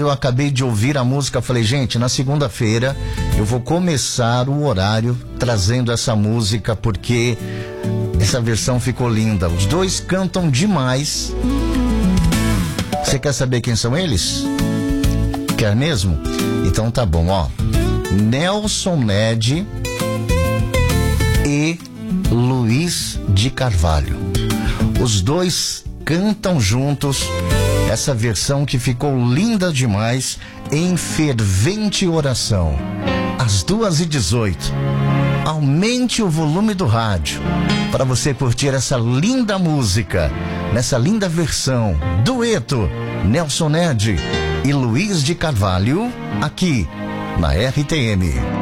eu acabei de ouvir a música, falei, gente, na segunda-feira eu vou começar o horário trazendo essa música, porque essa versão ficou linda. Os dois cantam demais. Você quer saber quem são eles? Quer mesmo? Então tá bom, ó. Nelson Ned e Luiz de Carvalho. Os dois cantam juntos essa versão que ficou linda demais, em fervente oração. Às 2h18. Aumente o volume do rádio para você curtir essa linda música, nessa linda versão, dueto, Nelson Ned e Luiz de Carvalho, aqui na RTM.